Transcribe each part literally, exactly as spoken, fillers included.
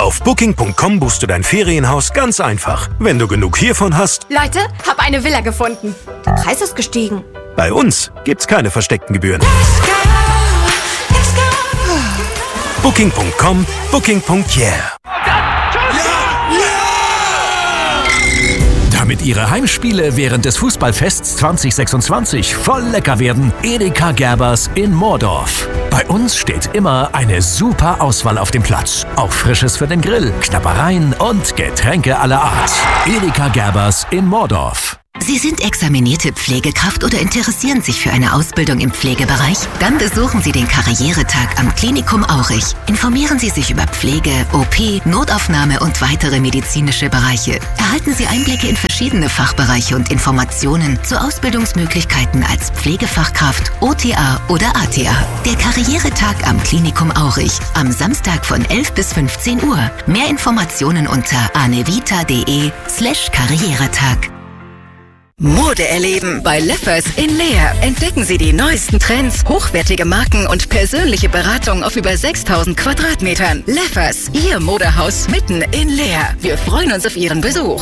Auf Booking Punkt com buchst du dein Ferienhaus ganz einfach. Wenn du genug hiervon hast... Leute, hab eine Villa gefunden. Der Preis ist gestiegen. Bei uns gibt's keine versteckten Gebühren. Booking Punkt com, Booking Punkt yeah. Damit Ihre Heimspiele während des Fußballfests zwanzig sechsundzwanzig voll lecker werden, Edeka Gerbers in Moordorf. Bei uns steht immer eine super Auswahl auf dem Platz. Auch Frisches für den Grill, Knabbereien und Getränke aller Art. Edeka Gerbers in Moordorf. Sie sind examinierte Pflegekraft oder interessieren sich für eine Ausbildung im Pflegebereich? Dann besuchen Sie den Karrieretag am Klinikum Aurich. Informieren Sie sich über Pflege, O P, Notaufnahme und weitere medizinische Bereiche. Erhalten Sie Einblicke in verschiedene Fachbereiche und Informationen zu Ausbildungsmöglichkeiten als Pflegefachkraft, O T A oder A T A. Der Karrieretag am Klinikum Aurich. Am Samstag von elf bis fünfzehn Uhr. Mehr Informationen unter anevita.de slash Karrieretag. Mode erleben bei Leffers in Leer. Entdecken Sie die neuesten Trends, hochwertige Marken und persönliche Beratung auf über sechstausend Quadratmetern. Leffers, Ihr Modehaus mitten in Leer. Wir freuen uns auf Ihren Besuch.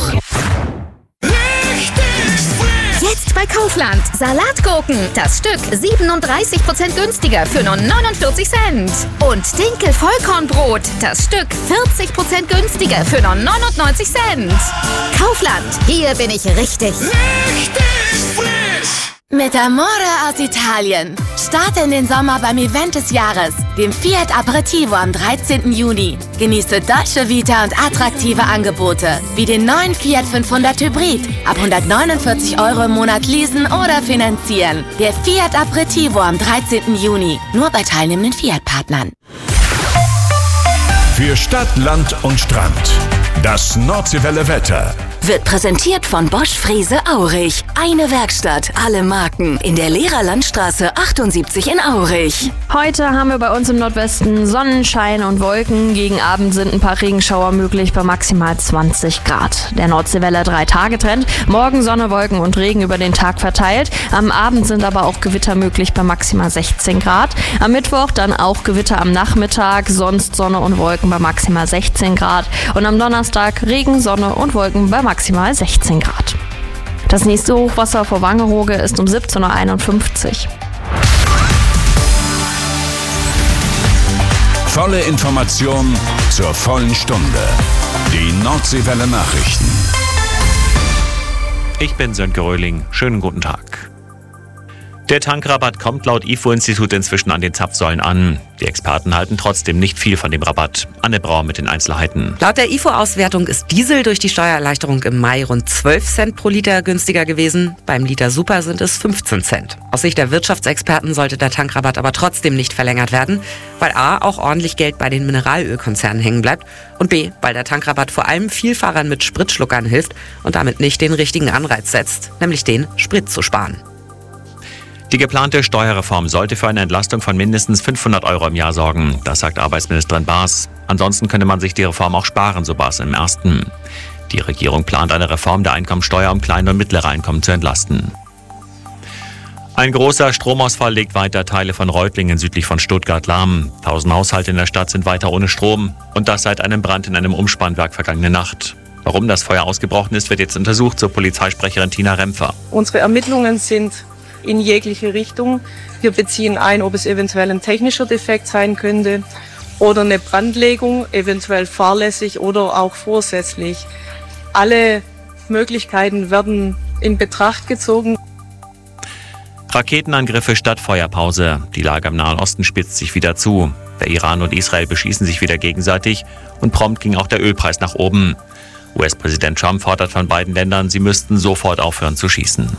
Jetzt bei Kaufland. Salatgurken. Das Stück siebenunddreißig Prozent günstiger für nur neunundvierzig Cent. Und Dinkel Vollkornbrot. Das Stück vierzig Prozent günstiger für nur neunundneunzig Cent. Kaufland. Hier bin ich richtig. Richtig frisch. Mit Amore aus Italien. Starte in den Sommer beim Event des Jahres, dem Fiat Aperitivo am dreizehnten Juni. Genieße Dolce Vita und attraktive Angebote, wie den neuen Fiat fünfhundert Hybrid. Ab hundertneunundvierzig Euro im Monat leasen oder finanzieren. Der Fiat Aperitivo am dreizehnten Juni. Nur bei teilnehmenden Fiat-Partnern. Für Stadt, Land und Strand. Das Nordseewelle Wetter. Wird präsentiert von Bosch Frese Aurich. Eine Werkstatt, alle Marken. In der Lehrer Landstraße achtundsiebzig in Aurich. Heute haben wir bei uns im Nordwesten Sonnenschein und Wolken. Gegen Abend sind ein paar Regenschauer möglich bei maximal zwanzig Grad. Der Nordseewelle drei Tage Trend. Morgen Sonne, Wolken und Regen über den Tag verteilt. Am Abend sind aber auch Gewitter möglich bei maximal sechzehn Grad. Am Mittwoch dann auch Gewitter am Nachmittag. Sonst Sonne und Wolken bei maximal sechzehn Grad. Und am Donnerstag Regen, Sonne und Wolken bei maximal sechzehn Grad. Das nächste Hochwasser vor Wangerooge ist um siebzehn Uhr einundfünfzig. Volle Information zur vollen Stunde. Die Nordseewelle Nachrichten. Ich bin Sönke Röhling. Schönen guten Tag. Der Tankrabatt kommt laut I F O-Institut inzwischen an den Zapfsäulen an. Die Experten halten trotzdem nicht viel von dem Rabatt. Anne Brauer mit den Einzelheiten. Laut der I F O-Auswertung ist Diesel durch die Steuererleichterung im Mai rund zwölf Cent pro Liter günstiger gewesen. Beim Liter Super sind es fünfzehn Cent. Aus Sicht der Wirtschaftsexperten sollte der Tankrabatt aber trotzdem nicht verlängert werden, weil a. auch ordentlich Geld bei den Mineralölkonzernen hängen bleibt und b. weil der Tankrabatt vor allem Vielfahrern mit Spritschluckern hilft und damit nicht den richtigen Anreiz setzt, nämlich den, Sprit zu sparen. Die geplante Steuerreform sollte für eine Entlastung von mindestens fünfhundert Euro im Jahr sorgen. Das sagt Arbeitsministerin Baas. Ansonsten könnte man sich die Reform auch sparen, so Baas im ersten. Die Regierung plant eine Reform der Einkommensteuer, um kleine und mittlere Einkommen zu entlasten. Ein großer Stromausfall legt weiter Teile von Reutlingen südlich von Stuttgart lahm. Tausend Haushalte in der Stadt sind weiter ohne Strom. Und das seit einem Brand in einem Umspannwerk vergangene Nacht. Warum das Feuer ausgebrochen ist, wird jetzt untersucht, so Polizeisprecherin Tina Rempfer. Unsere Ermittlungen sind in jegliche Richtung. Wir beziehen ein, ob es eventuell ein technischer Defekt sein könnte oder eine Brandlegung, eventuell fahrlässig oder auch vorsätzlich. Alle Möglichkeiten werden in Betracht gezogen. Raketenangriffe statt Feuerpause. Die Lage im Nahen Osten spitzt sich wieder zu. Der Iran und Israel beschießen sich wieder gegenseitig und prompt ging auch der Ölpreis nach oben. U S-Präsident Trump fordert von beiden Ländern, sie müssten sofort aufhören zu schießen.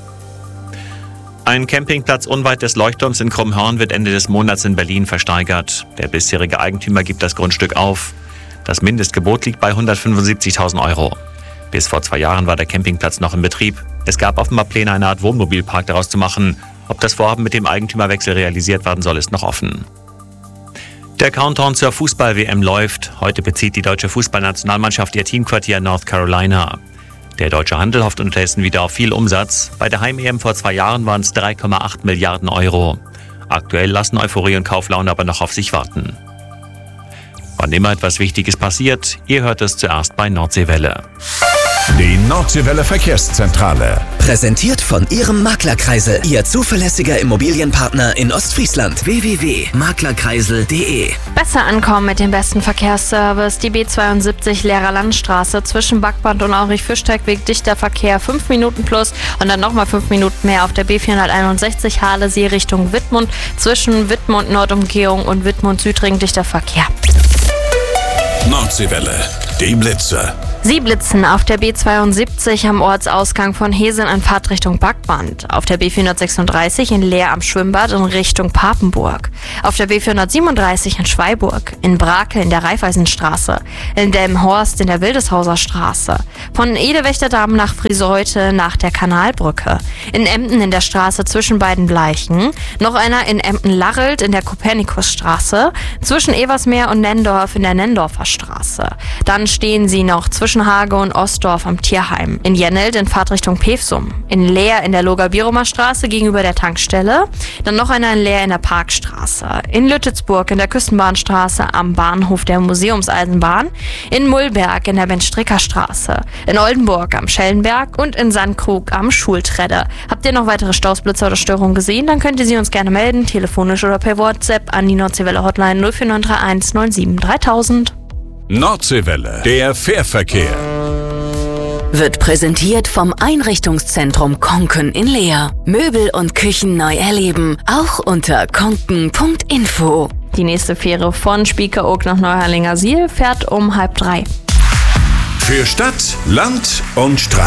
Ein Campingplatz unweit des Leuchtturms in Krummhörn wird Ende des Monats in Berlin versteigert. Der bisherige Eigentümer gibt das Grundstück auf. Das Mindestgebot liegt bei hundertfünfundsiebzigtausend Euro. Bis vor zwei Jahren war der Campingplatz noch in Betrieb. Es gab offenbar Pläne, eine Art Wohnmobilpark daraus zu machen. Ob das Vorhaben mit dem Eigentümerwechsel realisiert werden soll, ist noch offen. Der Countdown zur Fußball-W M läuft. Heute bezieht die deutsche Fußballnationalmannschaft ihr Teamquartier in North Carolina. Der deutsche Handel hofft unterdessen wieder auf viel Umsatz. Bei der Heim-E M vor zwei Jahren waren es drei Komma acht Milliarden Euro. Aktuell lassen Euphorie und Kauflaune aber noch auf sich warten. Wann immer etwas Wichtiges passiert, ihr hört es zuerst bei Nordseewelle. Die Nordseewelle Verkehrszentrale. Präsentiert von Ihrem Maklerkreisel, Ihr zuverlässiger Immobilienpartner in Ostfriesland. w w w punkt maklerkreisel punkt de. Besser ankommen mit dem besten Verkehrsservice. Die B zweiundsiebzig Leerer Landstraße zwischen Backband und Aurich-Fischteig-Weg, dichter Verkehr, fünf Minuten plus und dann nochmal fünf Minuten mehr auf der B vierhunderteinundsechzig Halesee Richtung Wittmund zwischen Wittmund Nordumgehung und Wittmund Südring, dichter Verkehr. Nordseewelle, die Blitze. Sie blitzen auf der B zweiundsiebzig am Ortsausgang von Hesen in Fahrtrichtung Backband, auf der B vierhundertsechsunddreißig in Leer am Schwimmbad in Richtung Papenburg, auf der B vierhundertsiebenunddreißig in Schweiburg, in Brakel in der Raiffeisenstraße, in Delmenhorst in der Wildeshauser Straße, von Edewächterdamm nach Friseute nach der Kanalbrücke, in Emden in der Straße zwischen beiden Bleichen, noch einer in Emden-Larrelt in der Kopernikusstraße, zwischen Eversmeer und Nendorf in der Nendorfer Straße. Dann stehen sie noch zwischen Hage und Ostdorf am Tierheim, in Jennelt in Fahrtrichtung Pevsum, in Leer in der Loger-Bierumer Straße gegenüber der Tankstelle, dann noch einer in Leer in der Parkstraße, in Lüttetsburg in der Küstenbahnstraße am Bahnhof der Museumseisenbahn, in Mullberg in der Ben-Stricker-Straße, in Oldenburg am Schellenberg und in Sandkrug am Schultredde. Habt ihr noch weitere Stausblitzer oder Störungen gesehen? Dann könnt ihr sie uns gerne melden, telefonisch oder per WhatsApp an die Nordseewelle Hotline null vier neun drei eins neun sieben dreitausend. Nordseewelle, der Fährverkehr. Wird präsentiert vom Einrichtungszentrum Konken in Leer. Möbel und Küchen neu erleben, auch unter konken punkt info. Die nächste Fähre von Spiekeroog nach Neuherlingersiel fährt um halb drei. Für Stadt, Land und Strand.